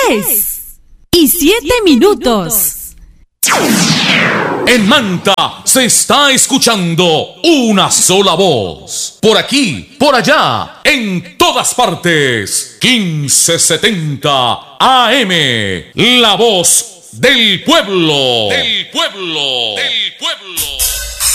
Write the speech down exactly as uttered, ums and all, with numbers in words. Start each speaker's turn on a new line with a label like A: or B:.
A: diez y siete minutos.
B: En Manta se está escuchando una sola voz. Por aquí, por allá, en todas partes. quince setenta A M. La voz del pueblo. Del pueblo. Del pueblo.